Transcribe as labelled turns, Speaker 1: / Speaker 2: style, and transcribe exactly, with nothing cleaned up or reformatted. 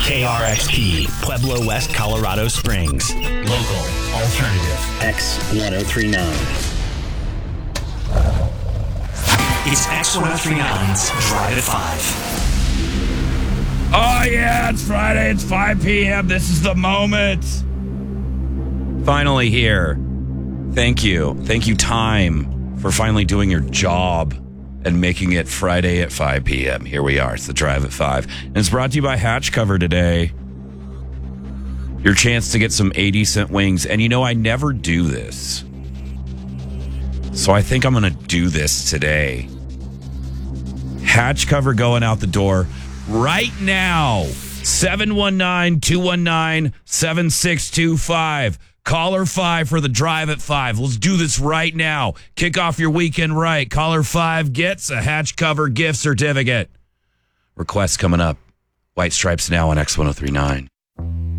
Speaker 1: K R X P, Pueblo West, Colorado Springs. Local, alternative.
Speaker 2: X ten thirty-nine.
Speaker 1: It's X ten thirty-nine's Drive at five.
Speaker 3: Oh, yeah, it's Friday. It's five p.m. This is the moment. Finally here. Thank you. Thank you, time, for finally doing your job and making it Friday at five p.m. Here we are. It's the Drive at five. And it's brought to you by Hatch Cover today. Your chance to get some eighty cent wings. And you know, I never do this. So I think I'm going to do this today. Hatch Cover going out the door right now. seven one nine, two one nine, seven six two five. Caller five for the Drive at five. Let's do this right now. Kick off your weekend right. Caller five gets a Hatch Cover gift certificate. Requests coming up. White Stripes now on X ten thirty-nine.